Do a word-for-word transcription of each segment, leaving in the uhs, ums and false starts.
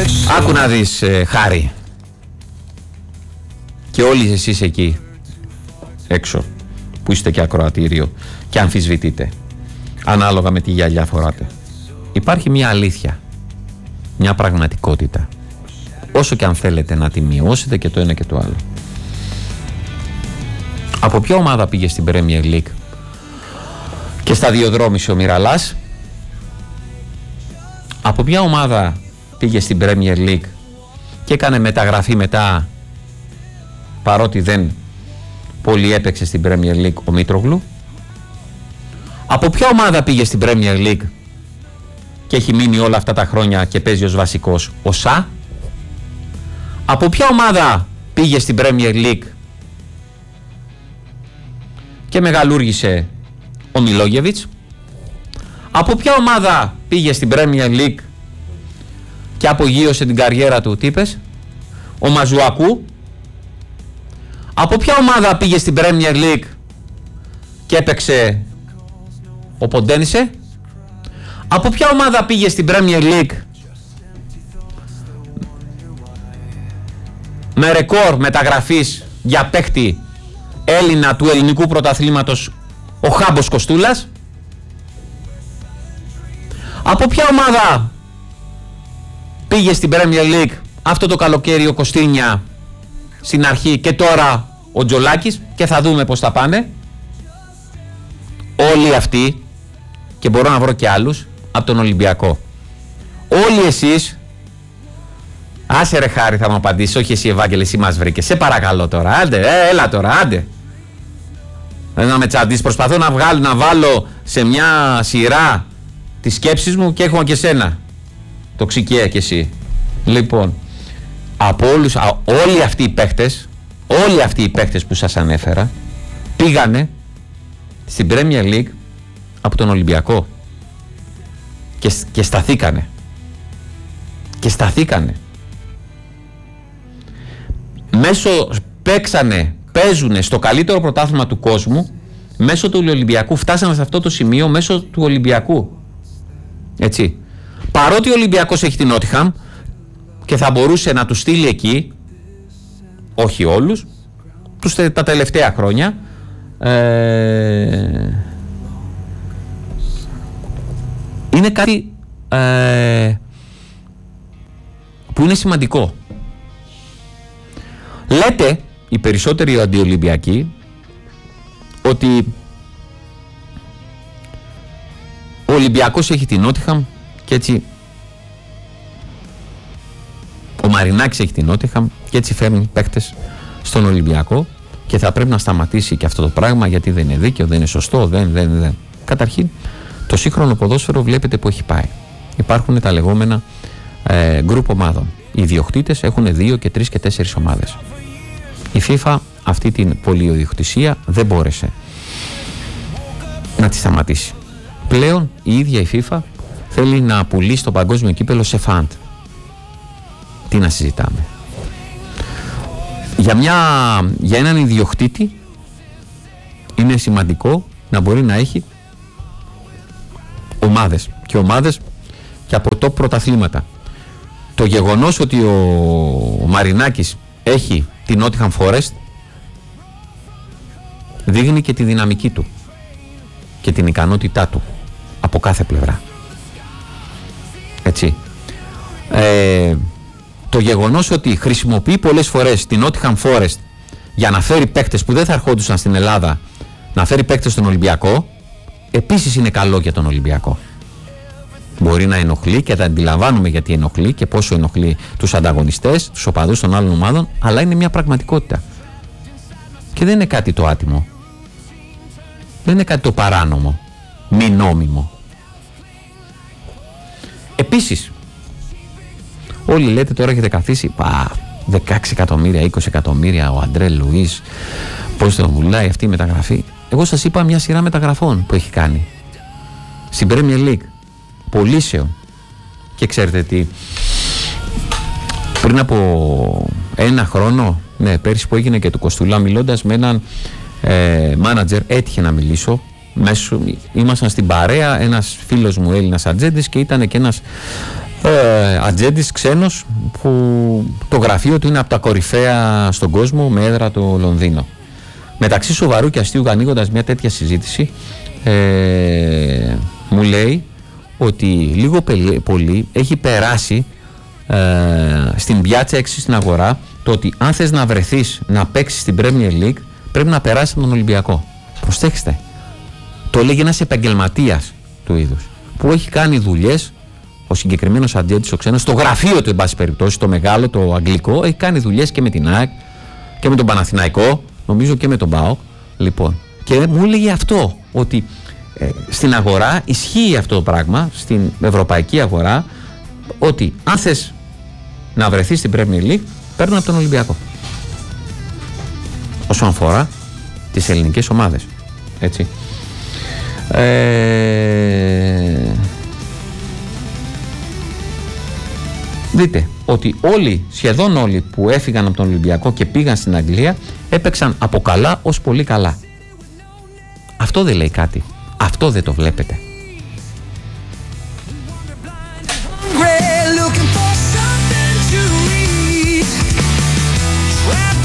Άκου να δεις, ε, Χάρη, και όλοι εσείς εκεί έξω που είστε και ακροατήριο και αμφισβητείτε ανάλογα με τι γυαλιά φοράτε. Υπάρχει μια αλήθεια, μια πραγματικότητα, όσο και αν θέλετε να τη μειώσετε και το ένα και το άλλο. Από ποια ομάδα πήγε στην Premier League και σταδιοδρόμησε ο Μιραλάς? Από ποια ομάδα πήγε στην Premier League και έκανε μεταγραφή μετά, παρότι δεν πολύ έπαιξε στην Premier League, ο Μήτρογλου? Από ποια ομάδα πήγε στην Premier League και έχει μείνει όλα αυτά τα χρόνια και παίζει ως βασικός, ο Σα? Από ποια ομάδα πήγε στην Premier League και μεγαλούργησε ο Μιλόγεβιτς? Από ποια ομάδα πήγε στην Premier League και απογείωσε την καριέρα του, τι είπες, ο Μαζουακού? Από ποια ομάδα πήγε στην Premier League και έπαιξε ο Ποντένισε? Από ποια ομάδα πήγε στην Premier League με ρεκόρ μεταγραφής για παίχτη Έλληνα του ελληνικού πρωταθλήματος, ο Χάμπος Κοστούλας? Από ποια ομάδα πήγε στην Premier League αυτό το καλοκαίρι ο Κωστίνια στην αρχή και τώρα ο Τζολάκης, και θα δούμε πως θα πάνε? Όλοι αυτοί, και μπορώ να βρω και άλλους, από τον Ολυμπιακό. Όλοι εσείς, άσε ρε Χάρη θα μου απαντήσεις, όχι εσύ Ευάγγελε, εσύ μας βρήκες, σε παρακαλώ τώρα, άντε, ε, έλα τώρα, άντε. Να με τσαντήσεις, προσπαθώ να, βγάλω, να βάλω σε μια σειρά τις σκέψεις μου και έχω και σένα, το ξικιέ και εσύ. Λοιπόν, από όλους, α, όλοι αυτοί οι παίχτες, όλοι αυτοί οι παίχτες που σας ανέφερα, πήγανε στην Premier League από τον Ολυμπιακό και, και σταθήκανε. Και σταθήκανε. Μέσω, παίξανε, παίζουνε στο καλύτερο πρωτάθλημα του κόσμου, μέσω του Ολυμπιακού, φτάσανε σε αυτό το σημείο μέσω του Ολυμπιακού. Έτσι. Παρότι ο Ολυμπιακός έχει την Νότιχαμ και θα μπορούσε να του στείλει εκεί, όχι όλους, τους, τα τελευταία χρόνια, ε, είναι κάτι ε, που είναι σημαντικό. Λέτε οι περισσότεροι αντιολυμπιακοί ότι ο Ολυμπιακός έχει την Νότιχαμ και έτσι ο Μαρινάκης έχει την Νότιχαμ και έτσι φέρνουν παίκτες στον Ολυμπιακό και θα πρέπει να σταματήσει και αυτό το πράγμα, γιατί δεν είναι δίκαιο, δεν είναι σωστό, δεν, δεν, δεν. Καταρχήν, το σύγχρονο ποδόσφαιρο βλέπετε που έχει πάει. Υπάρχουν τα λεγόμενα ε, γκρουπ ομάδων. Οι ιδιοκτήτες έχουν δύο και τρεις και τέσσερις ομάδες. Η FIFA αυτή την πολυιδιοκτησία δεν μπόρεσε να τη σταματήσει. Πλέον η ίδια η FIFA θέλει να πουλήσει το παγκόσμιο κύπελο σε φαντ. Τι να συζητάμε. Για, μια, για έναν ιδιοκτήτη είναι σημαντικό να μπορεί να έχει ομάδες και ομάδες και από top πρωταθλήματα. Το γεγονός ότι ο, ο Μαρινάκης έχει την Nottingham Forest δείχνει και τη δυναμική του και την ικανότητά του από κάθε πλευρά. Έτσι. Ε, το γεγονός ότι χρησιμοποιεί πολλές φορές την Nottingham Forest για να φέρει παίκτες που δεν θα ερχόντουσαν στην Ελλάδα, να φέρει παίκτες στον Ολυμπιακό, επίσης είναι καλό για τον Ολυμπιακό. Μπορεί να ενοχλεί και θα αντιλαμβάνουμε γιατί ενοχλεί και πόσο ενοχλεί τους ανταγωνιστές, τους οπαδούς των άλλων ομάδων, αλλά είναι μια πραγματικότητα. Και δεν είναι κάτι το άτιμο. Δεν είναι κάτι το παράνομο, μη νόμιμο. Επίσης, όλοι λέτε τώρα έχετε καθίσει, πα, δεκαέξι εκατομμύρια, είκοσι εκατομμύρια ο Αντρέ Λουίς, πώς τον βουλάει αυτή η μεταγραφή. Εγώ σας είπα μια σειρά μεταγραφών που έχει κάνει στην Premier League, πωλήσεων. Και ξέρετε τι, πριν από ένα χρόνο, ναι, πέρυσι που έγινε και του Κοστούλα, μιλώντας με έναν ε, μάνατζερ, έτυχε να μιλήσω, μέσω, ήμασταν στην παρέα, ένας φίλος μου Έλληνας ατζέντης και ήταν και ένας ε, ατζέντης ξένος, που το γραφείο του είναι από τα κορυφαία στον κόσμο με έδρα το Λονδίνο. Μεταξύ σοβαρού και αστείου, ανοίγοντας μια τέτοια συζήτηση, ε, μου λέει ότι λίγο πολύ έχει περάσει ε, στην πιάτσα, έξι στην αγορά, το ότι αν θες να βρεθείς να παίξεις στην Premier League πρέπει να περάσεις από τον Ολυμπιακό. Προσέξτε, το έλεγε ένας επαγγελματίας του είδους που έχει κάνει δουλειές, ο συγκεκριμένος αντιέτης ο ξένος, στο γραφείο του εν πάση περιπτώσει, το μεγάλο, το αγγλικό, έχει κάνει δουλειές και με την ΑΕΚ και με τον Παναθηναϊκό, νομίζω και με τον ΠΑΟΚ. Λοιπόν, και μου έλεγε αυτό, ότι ε, στην αγορά ισχύει αυτό το πράγμα, στην ευρωπαϊκή αγορά, ότι αν θες να βρεθείς στην Premier League, παίρνουν από τον Ολυμπιακό. Όσον αφορά τις ελληνικές ομάδες. Έτσι. Ε... Δείτε ότι όλοι, σχεδόν όλοι που έφυγαν από τον Ολυμπιακό και πήγαν στην Αγγλία έπαιξαν από καλά ως πολύ καλά. Αυτό δεν λέει κάτι. Αυτό δεν το βλέπετε.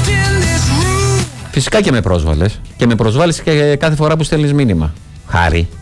Φυσικά και με πρόσβαλες. Και με προσβάλλεις και κάθε φορά που στέλνεις μήνυμα. Χάρη.